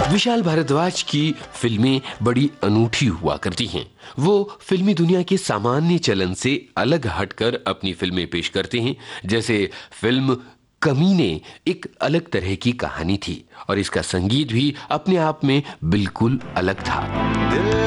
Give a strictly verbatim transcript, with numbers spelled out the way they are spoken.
विशाल भारद्वाज की फिल्में बड़ी अनूठी हुआ करती हैं। वो फिल्मी दुनिया के सामान्य चलन से अलग हटकर अपनी फिल्में पेश करते हैं। जैसे फिल्म कमीने एक अलग तरह की कहानी थी और इसका संगीत भी अपने आप में बिल्कुल अलग था।